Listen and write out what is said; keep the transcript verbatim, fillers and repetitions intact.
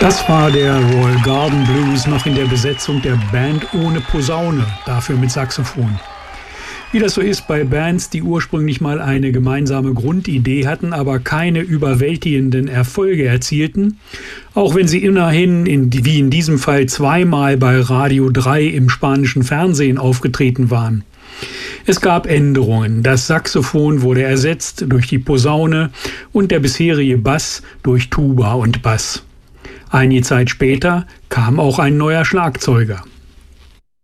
Das war der Royal Garden Blues noch in der Besetzung der Band ohne Posaune, dafür mit Saxophon. Wie das so ist bei Bands, die ursprünglich mal eine gemeinsame Grundidee hatten, aber keine überwältigenden Erfolge erzielten, auch wenn sie immerhin, in, wie in diesem Fall, zweimal bei Radio drei im spanischen Fernsehen aufgetreten waren. Es gab Änderungen. Das Saxophon wurde ersetzt durch die Posaune und der bisherige Bass durch Tuba und Bass. Einige Zeit später kam auch ein neuer Schlagzeuger.